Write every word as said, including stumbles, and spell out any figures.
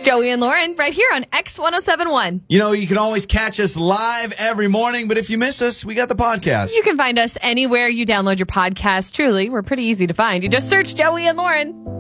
Joey and Lauren right here on X one oh seven one. You know, you can always catch us live every morning, but if you miss us, we got the podcast. You can find us anywhere you download your podcast. Truly, we're pretty easy to find. You just search Joey and Lauren.